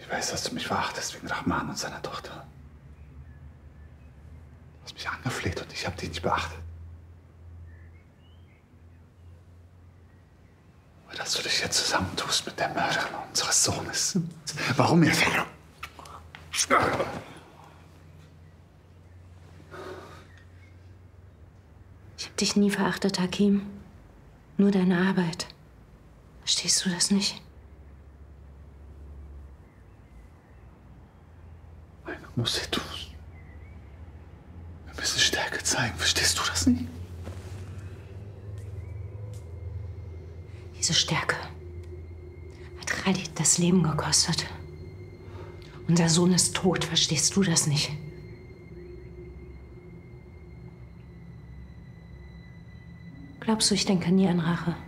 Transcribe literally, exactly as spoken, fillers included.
Ich weiß, dass du mich verachtest wegen Rahman und seiner Tochter. Du hast mich angefleht und ich habe dich nicht beachtet. Aber dass du dich jetzt zusammentust mit der Mörderin unseres Sohnes. Warum, ihr Vater? Ich habe dich nie verachtet, Hakim. Nur deine Arbeit. Verstehst du das nicht? Meine Musitus. Wir müssen Stärke zeigen. Verstehst du das nicht? Diese Stärke hat Khalid das Leben gekostet. Unser Sohn ist tot. Verstehst du das nicht? Glaubst du, ich denke nie an Rache?